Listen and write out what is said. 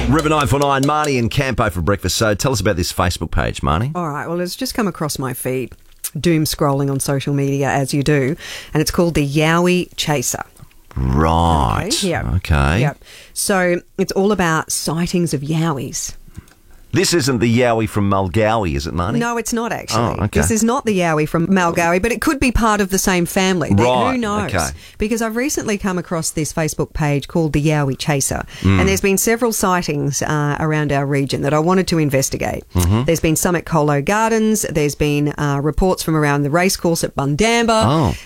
River 949, Marnie and Campo for breakfast. So tell us about this Facebook page, Marnie. All right, well, it's just come across my feed. Doom scrolling on social media, as you do. And it's called the Yowie Chaser. Right. Okay, yeah. Okay. Yep. So it's all about sightings of yowies. This isn't the Yowie from Mulgowie, is it, Marnie? No, it's not actually. Oh, okay. This is not the Yowie from Mulgowie, but it could be part of the same family. Right, Who knows? okay. Because I've recently come across this Facebook page called the Yowie Chaser, and there's been several sightings around our region that I wanted to investigate. Mm-hmm. There's been some at Colo Gardens. There's been reports from around the racecourse at Bundamba.